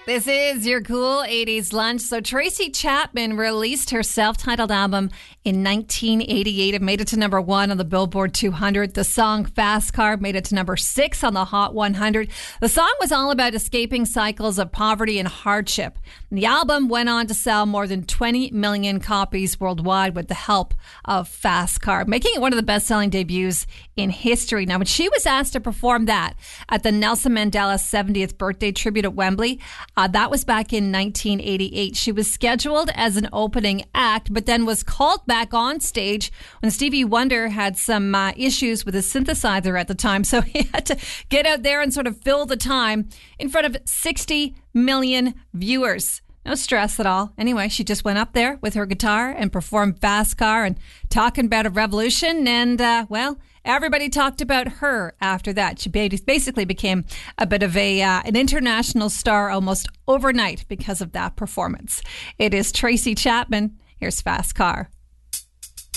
This is your cool 80s lunch. So Tracy Chapman released her self-titled album in 1988. It made it to number 1 on the Billboard 200. The song Fast Car made it to number 6 on the Hot 100. The song was all about escaping cycles of poverty and hardship. The album went on to sell more than 20 million copies worldwide with the help of Fast Car, making it one of the best-selling debuts in history. Now, when she was asked to perform that at the Nelson Mandela 70th birthday tribute at Wembley, that was back in 1988. She was scheduled as an opening act, but then was called back on stage when Stevie Wonder had some issues with his synthesizer at the time. So he had to get out there and sort of fill the time in front of 60 million viewers. No stress at all. Anyway, she just went up there with her guitar and performed Fast Car and talking about a revolution. And, everybody talked about her after that. She basically became a bit of an international star almost overnight because of that performance. It is Tracy Chapman. Here's Fast Car.